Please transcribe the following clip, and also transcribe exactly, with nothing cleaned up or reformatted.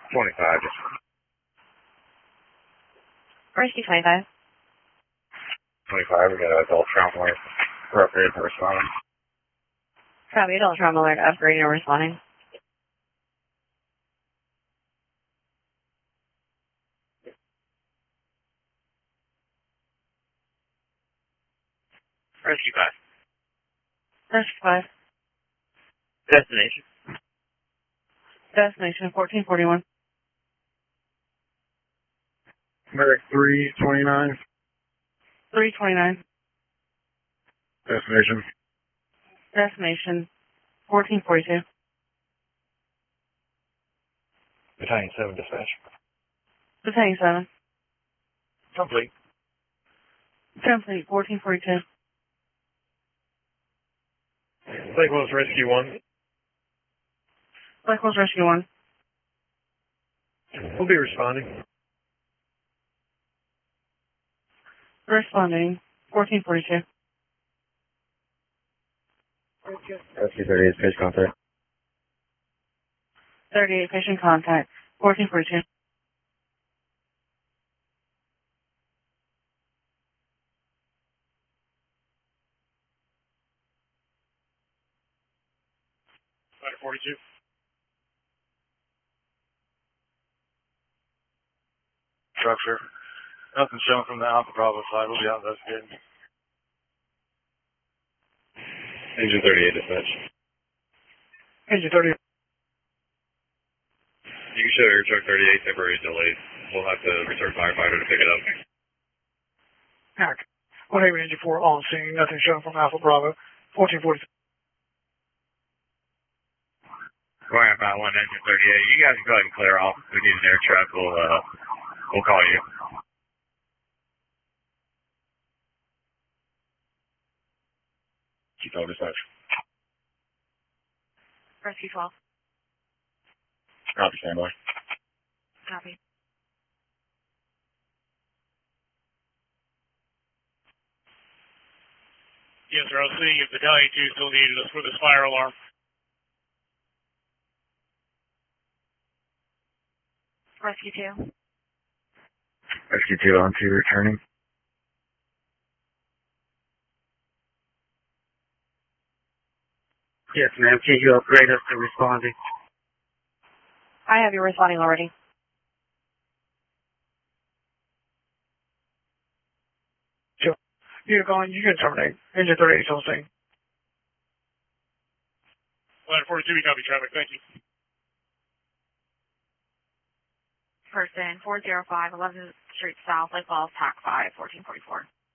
twenty-five. Rescue twenty-five. twenty-five, we got an adult trauma alert. We're upgraded for responding. Copy, adult trauma alert, upgrading or responding. Rescue five. Rescue five. Destination. Destination fourteen forty-one. Medic three twenty-nine. three twenty-nine. Destination. Destination fourteen forty-two. Battalion seven dispatch. Battalion seven. Complete. Complete fourteen forty-two. Lake Wells Rescue one. Black Hills Rescue one. We'll be responding. Responding fourteen forty-two. Rescue thirty-eight, patient contact. thirty-eight patient contact fourteen forty-two. Five forty-two. Structure. Nothing shown from the Alpha Bravo side. We'll be out investigating. Engine thirty-eight dispatch. Engine thirty-eight. You can show your truck thirty-eight temporary delayed. We'll have to return firefighter to pick it up. Hack. one Haven Engine four on scene. Nothing shown from Alpha Bravo. fourteen forty-two. Going about one engine thirty-eight. You guys can go ahead and clear off. If we need an air truck, we'll uh we'll call you. Keep all dispatch. Rescue twelve. Copy, standby. Copy. Yes, sir. I was seeing if Battalion two still needed us for this fire alarm. Rescue two. Rescue two on to returning. Yes, ma'am. Can you upgrade us to responding? I have you responding already. Sure. You're going, you can terminate. Engine thirty-eight on scene. one forty-two, we copy traffic. Thank you. Person four zero five eleventh Street South, Lake Falls, T A C five, fourteen forty-four.